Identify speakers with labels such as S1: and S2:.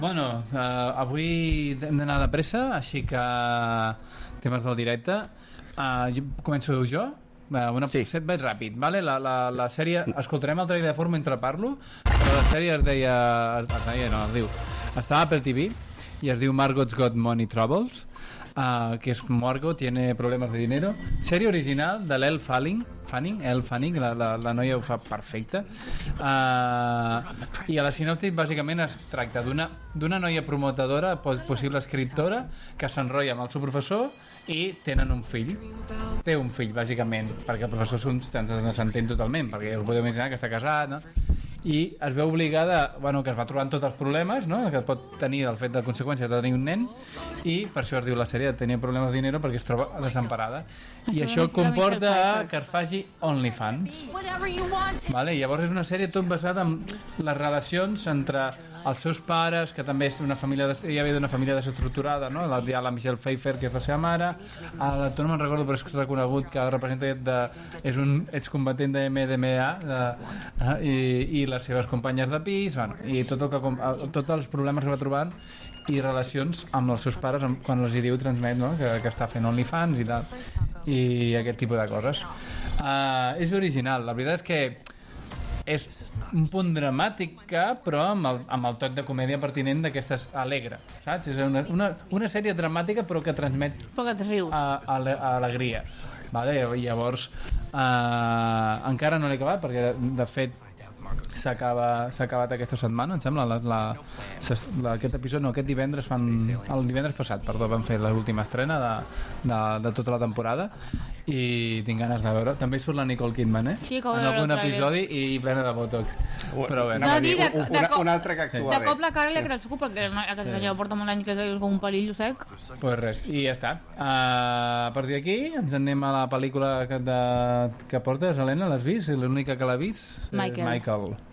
S1: Bueno, avui hem d'anar de pressa, així que temes del directe. Començo jo.
S2: Sí.
S1: Vaig ràpid, vale? La sèrie, escoltarem el trailer de forma mentre parlo, però la sèrie es diu, està a Apple TV i es diu Margot's Got Money Troubles, que és Margot tiene problemas de dinero. Sèrie original de l'Elle Fanning, la noia ho fa perfecte, i a la sinopsis bàsicament es tracta d'una noia promotadora, possible escriptora, que s'enrotlla amb el seu professor i tenen un fill. Té un fill, bàsicament, perquè el professor s'entén totalment, perquè us podeu imaginar que està casat, no? I es veu obligada, que es va trobant tots els problemes, no?, que pot tenir el fet de conseqüència de tenir un nen, i per això es diu la sèrie de tenir problemes de dinero, perquè es troba desemparada, i això comporta que es faci OnlyFans, vale? Llavors és una sèrie tot basada en les relacions entre els seus pares, que també és una família ella ve d'una família desestructurada, no? Hi ha la Michelle Pfeiffer, que és la seva mare, l'actor no me'n recordo, però és reconegut que representa és un excombatent de MDMA, i les seves companyes de pis, i tots els problemes que va trobant i relacions amb els seus pares quan els hi diu, transmet, no?, que està fent OnlyFans i tal, i aquest tipus de coses. És original, la veritat és que és un punt dramàtica, però amb el toc de comèdia pertinent d'aquestes alegre, saps? És una sèrie dramàtica però que transmet alegria, vale? I llavors encara no l'he acabat perquè de fet s'ha acabat aquesta setmana, em sembla, aquest episodi, aquest divendres el divendres passat, van fer l'última estrena de tota la temporada, i tinc ganes de veure. També surt la Nicole Kidman,
S3: sí,
S1: en algun episodi i plena de botox, però bé,
S2: un altre que actua bé.
S3: De cop la cara li ha crescut perquè aquest senyor porta molt anys que és com un pelillo sec.
S1: Pues res, i ja està. A partir d'aquí ens anem a la pel·lícula que portes, Helena, l'has vist? L'única que l'ha vist?
S3: Michael.